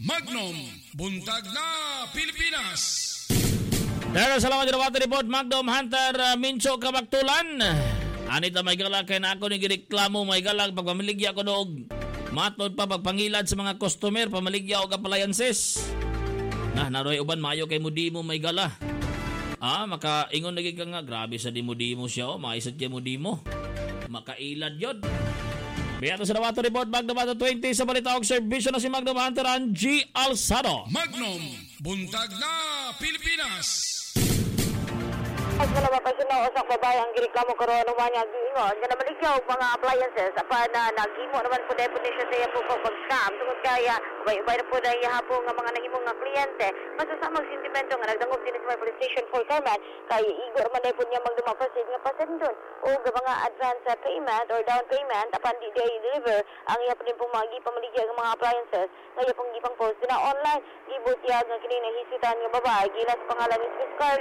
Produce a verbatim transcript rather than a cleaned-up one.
Magnum, buntag na Pilipinas. Pero salamat din naman report Magnum Hunter uh, Mincho Kabaktulan. Anita may galag kay na ako ni gireklamo may galag pagpamiligya ko noog. Matod pa pagpangilad sa mga customer pamaligya og appliances. Nah naroy uban mayo kay mudimo may gala. Ah makaingon lagi ka nga grabe sa dimo-dimo siya oh maisad kay mudimo. Makailad yun. Biya to sa Dawato Report Magnum Hunter twenty sa balita og serbisyo na si Magnum Hunter Angie Alzado. Magnum, buntag na Pilipinas. Pag malawa pa sila usang babae ang gireklamo karon naman niya giingon nga namaligyaw mga appliances apan na naghimo naman po definition sa iya po pag-scam tungod kaya ubay-ubay na po na ihapon nga mga nahimong nga kliyente masasamang sentimento nga nagdangog din sa may police station for Carmen kay igor man po niya magdumapasid nga pasendon o mga advance payment or down payment apan di day deliver ang iya po din pong mga gipamaligya nga mga appliances nga iya pong gipang post na online gibutiyag nga kini nahiswitan nga babae gila sa pangalan ni Miss Carla